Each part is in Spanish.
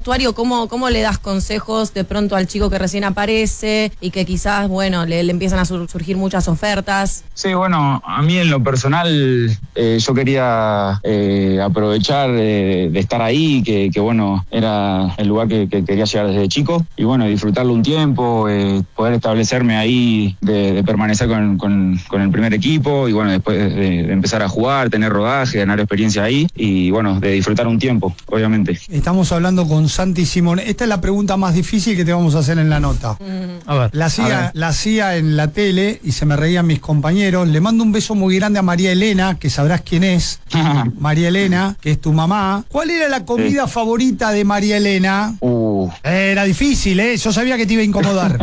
vestuario, ¿cómo le das consejos de pronto al chico que recién aparece y que quizás, bueno, le empiezan a surgir muchas ofertas? Sí, bueno, a mí en lo personal yo quería aprovechar de estar ahí, que bueno, era el lugar que quería llegar desde chico y bueno, disfrutarlo un tiempo, poder establecerme ahí, de permanecer con el primer equipo y bueno, después de empezar a jugar, tener rodaje, ganar experiencia ahí y bueno, de disfrutar un tiempo, obviamente. Estamos hablando con Santi Simón. Esta es la pregunta más difícil que te vamos a hacer en la nota. A ver. La hacía en la tele y se me reían mis compañeros. Le mando un beso muy grande a María Elena, que sabrás quién es. María Elena, que es tu mamá. ¿Cuál era la comida favorita de María Elena? Era difícil, ¿eh? Yo sabía que te iba a incomodar.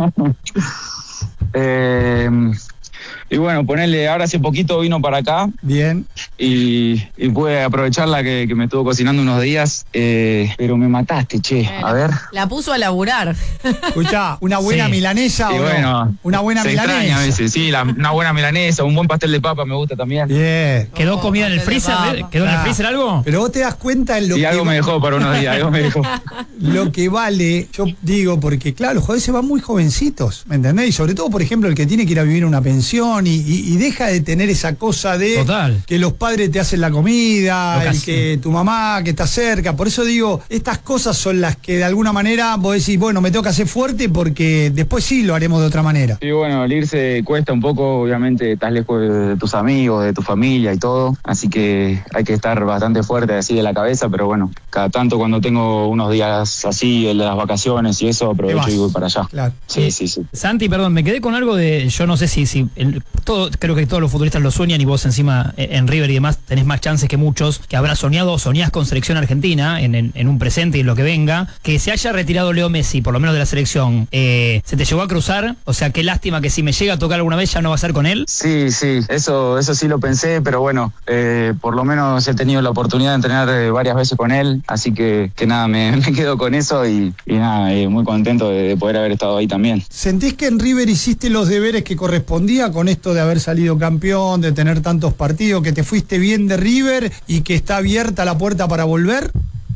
Y bueno, ponerle, ahora hace poquito vino para acá. Bien. Y pude aprovecharla que me estuvo cocinando unos días, pero me mataste, che. Bueno, a ver. La puso a laburar. Escuchá, una buena milanesa y o bueno, no? Una buena se milanesa. extraña a veces, sí, una buena milanesa, un buen pastel de papa me gusta también. Bien. ¿Quedó comida en el freezer? ¿Quedó en el freezer algo? Pero vos te das cuenta en lo Y que... algo me dejó para unos días, algo me dejó. Lo que vale, yo digo, porque claro, los jugadores se van muy jovencitos, ¿me entendés? Y sobre todo, por ejemplo, el que tiene que ir a vivir en una pensión y deja de tener esa cosa de Total. que los padres te hacen la comida, el que tu mamá que está cerca. Por eso digo, estas cosas son las que de alguna manera vos decís, bueno, me tengo que hacer fuerte porque después sí lo haremos de otra manera. Y bueno, el irse cuesta un poco, obviamente estás lejos de tus amigos, de tu familia y todo, así que hay que estar bastante fuerte así de la cabeza, pero bueno, cada tanto cuando tengo unos días así, en las vacaciones y eso, aprovecho y voy para allá. Claro. Sí. Santi, perdón, me quedé con algo de, yo no sé si creo que todos los futbolistas lo sueñan y vos encima en River y demás tenés más chances que muchos, que habrás soñado o soñás con selección argentina en un presente y en lo que venga, que se haya retirado Leo Messi, por lo menos de la selección, ¿se te llegó a cruzar? O sea, qué lástima que si me llega a tocar alguna vez ya no va a ser con él. Sí, eso sí lo pensé, pero bueno, por lo menos he tenido la oportunidad de entrenar varias veces con él, así que nada, me quedo con eso y nada, muy contento de poder haber estado ahí también. ¿Sentís que en River hiciste los deberes que correspondía con esto de haber salido campeón, de tener tantos partidos, que te fuiste bien de River y que está abierta la puerta para volver?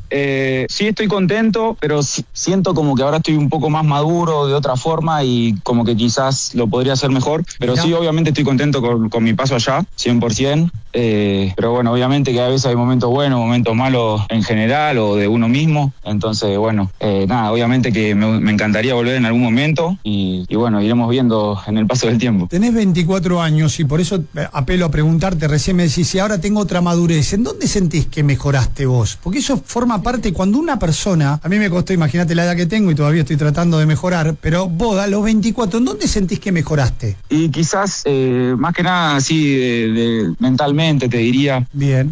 Sí, estoy contento, pero siento como que ahora estoy un poco más maduro de otra forma y como que quizás lo podría hacer mejor, pero sí, obviamente estoy contento con mi paso allá, 100%, pero bueno, obviamente que a veces hay momentos buenos, momentos malos en general o de uno mismo, entonces bueno, nada, obviamente que me encantaría volver en algún momento y bueno, iremos viendo en el paso del tiempo. Tenés 24 años y por eso apelo a preguntarte, recién me decís, si ahora tengo otra madurez, ¿en dónde sentís que mejoraste vos? Porque eso forma parte cuando una persona, a mí me costó, imagínate la edad que tengo y todavía estoy tratando de mejorar, pero vos a los 24, ¿en dónde sentís que mejoraste? Y quizás, más que nada así mentalmente te diría. Bien.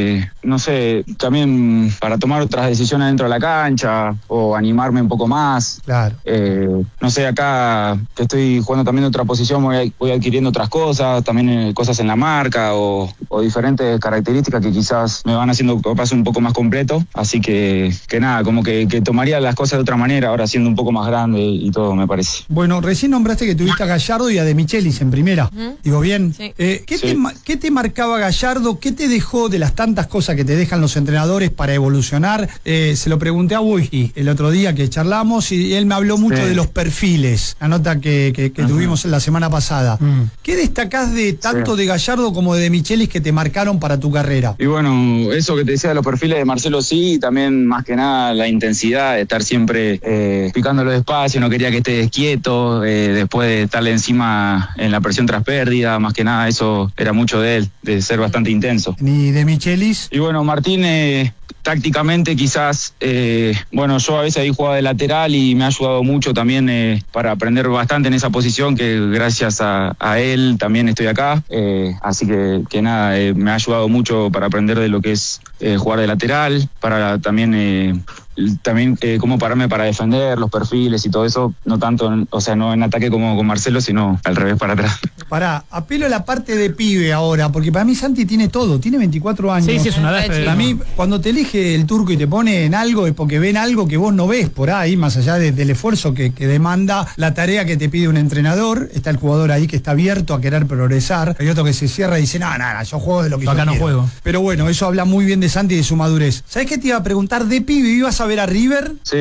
No sé, también para tomar otras decisiones dentro de la cancha o animarme un poco más. Claro. No sé, acá que estoy jugando también de otra posición voy adquiriendo otras cosas, también cosas en la marca o diferentes características que quizás me van haciendo capaz un poco más completo. Así que nada, como que tomaría las cosas de otra manera, ahora siendo un poco más grande y todo, me parece. Bueno, recién nombraste que tuviste a Gallardo y a De Michelis en primera. ¿Digo bien? Sí. ¿Qué te marcaba Gallardo? ¿Qué te dejó de las tantas cosas que te dejan los entrenadores para evolucionar? Se lo pregunté a Wojgi el otro día que charlamos y él me habló mucho de los perfiles, la nota que tuvimos la semana pasada. ¿Qué destacás de tanto de Gallardo como de Michelis que te marcaron para tu carrera? Y bueno, eso que te decía de los perfiles de Marcelo sí, y también más que nada la intensidad de estar siempre picándolo despacio, no quería que estés quieto, después de estarle encima en la presión tras pérdida, más que nada eso era mucho de él, de ser bastante intenso. ¿Y de Michelis? Y bueno, Martín tácticamente quizás, bueno, yo a veces ahí jugaba de lateral y me ha ayudado mucho también para aprender bastante en esa posición, que gracias a él también estoy acá, así que nada, me ha ayudado mucho para aprender de lo que es jugar de lateral, para también cómo pararme para defender, los perfiles y todo eso, no tanto, o sea, no en ataque como con Marcelo, sino al revés, para atrás. Pará, apelo a la parte de pibe ahora, porque para mí Santi tiene todo, tiene 24 años. Sí, es una edad. Para mí, cuando te elige el turco y te pone en algo, es porque ven algo que vos no ves por ahí, más allá del esfuerzo que demanda la tarea que te pide un entrenador. Está el jugador ahí que está abierto a querer progresar, hay otro que se cierra y dice, no, yo juego de lo que yo acá no quiero. Juego. Pero bueno, eso habla muy bien de Santi y de su madurez. ¿Sabés qué te iba a preguntar? De pibe, ¿ibas a ver a River? Sí.